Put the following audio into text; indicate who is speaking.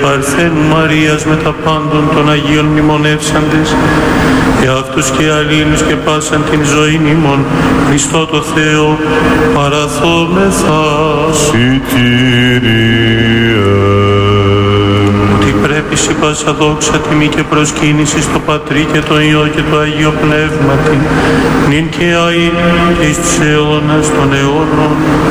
Speaker 1: Παρθένου Μαρίας με τα πάντων των Αγίων μνημονεύσαντες, και αυτούς και αλλήλους και πάσαν την ζωήν ημών, Χριστό το Θεό, παραθόμεθα. Ότι πρέπει σοι πάσα δόξα, τιμή και προσκύνηση στο Πατρί και το Υιό και το Αγίο Πνεύματι, νυν και αΐ και εις τους αιώνας των αιώνων.